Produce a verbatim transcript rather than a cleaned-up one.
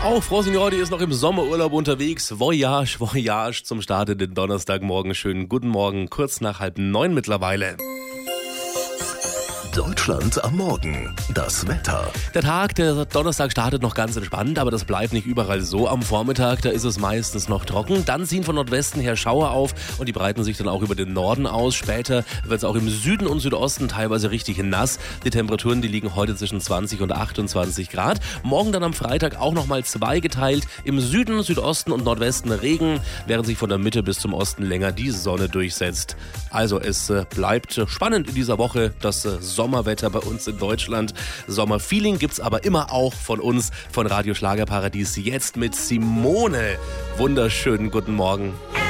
Auch Frau Signori ist noch im Sommerurlaub unterwegs. Voyage, Voyage zum Start in den Donnerstagmorgen. Schönen guten Morgen, kurz nach halb neun mittlerweile. Deutschland am Morgen. Das Wetter. Der Tag, der Donnerstag startet noch ganz entspannt, aber das bleibt nicht überall so. Am Vormittag, da ist es meistens noch trocken. Dann ziehen von Nordwesten her Schauer auf und die breiten sich dann auch über den Norden aus. Später wird es auch im Süden und Südosten teilweise richtig nass. Die Temperaturen, die liegen heute zwischen zwanzig und achtundzwanzig Grad. Morgen dann am Freitag auch nochmal zweigeteilt. Im Süden, Südosten und Nordwesten Regen, während sich von der Mitte bis zum Osten länger die Sonne durchsetzt. Also es bleibt spannend in dieser Woche, das Sommerwetter bei uns in Deutschland. Sommerfeeling gibt's aber immer auch von uns, von Radio Schlagerparadies, jetzt mit Simone. Wunderschönen guten Morgen.